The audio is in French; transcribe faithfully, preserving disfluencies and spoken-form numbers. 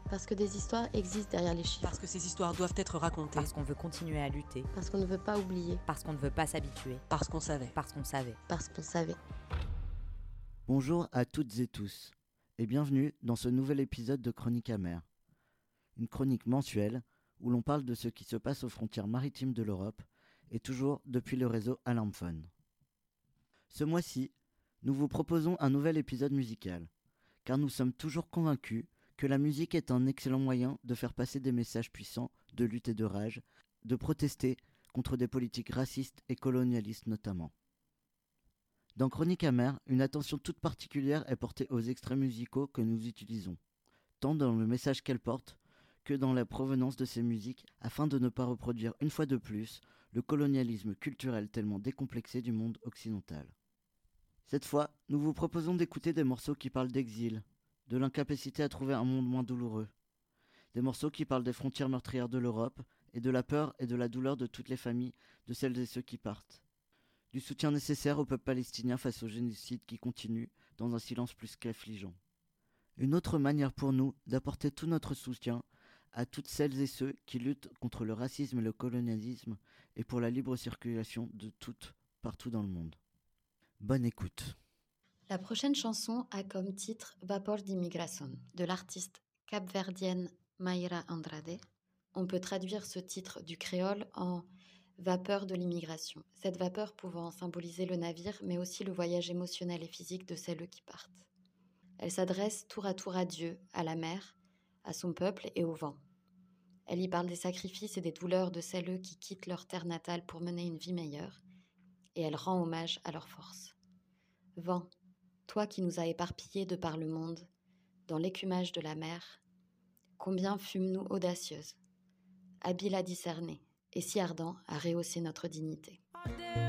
Parce que des histoires existent derrière les chiffres. Parce que ces histoires doivent être racontées. Parce qu'on veut continuer à lutter. Parce qu'on ne veut pas oublier. Parce qu'on ne veut pas s'habituer. Parce qu'on savait. Parce qu'on savait. Parce qu'on savait. Bonjour à toutes et tous, et bienvenue dans ce nouvel épisode de Chronique amère. Une chronique mensuelle où l'on parle de ce qui se passe aux frontières maritimes de l'Europe, et toujours depuis le réseau Alarmphone. Ce mois-ci, nous vous proposons un nouvel épisode musical, car nous sommes toujours convaincus que la musique est un excellent moyen de faire passer des messages puissants de lutte et de rage, de protester contre des politiques racistes et colonialistes notamment. Dans Chronique amère, une attention toute particulière est portée aux extraits musicaux que nous utilisons, tant dans le message qu'elles portent que dans la provenance de ces musiques, afin de ne pas reproduire une fois de plus le colonialisme culturel tellement décomplexé du monde occidental. Cette fois, nous vous proposons d'écouter des morceaux qui parlent d'exil, de l'incapacité à trouver un monde moins douloureux, des morceaux qui parlent des frontières meurtrières de l'Europe et de la peur et de la douleur de toutes les familles de celles et ceux qui partent, du soutien nécessaire au peuple palestinien face au génocide qui continue dans un silence plus qu'affligeant. Une autre manière pour nous d'apporter tout notre soutien à toutes celles et ceux qui luttent contre le racisme et le colonialisme et pour la libre circulation de toutes partout dans le monde. Bonne écoute. La prochaine chanson a comme titre Vapor de Migración de l'artiste capverdienne Mayra Andrade. On peut traduire ce titre du créole en vapeur de l'immigration, cette vapeur pouvant symboliser le navire mais aussi le voyage émotionnel et physique de celles qui partent. Elle s'adresse tour à tour à Dieu, à la mer, à son peuple et au vent. Elle y parle des sacrifices et des douleurs de celles qui quittent leur terre natale pour mener une vie meilleure, et elle rend hommage à leur force. Vent, toi qui nous as éparpillés de par le monde, dans l'écumage de la mer, combien fûmes-nous audacieuses, habiles à discerner, et si ardents à rehausser notre dignité.